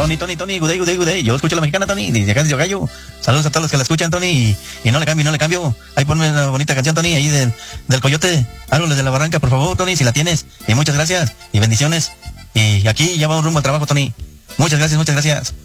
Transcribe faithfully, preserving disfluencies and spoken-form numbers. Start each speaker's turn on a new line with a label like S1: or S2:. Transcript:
S1: Tony, Tony, Tony, good day, good day, good day. Yo escucho la mexicana, Tony, desde acá, desde Gallo. Saludos a todos los que la escuchan, Tony, y, y no le cambio, no le cambio. Ahí ponme una bonita canción, Tony, ahí del, del Coyote, Árboles de la Barranca, por favor, Tony, si la tienes. Y muchas gracias, y bendiciones. Y aquí ya vamos rumbo al trabajo, Tony. Muchas gracias, muchas gracias.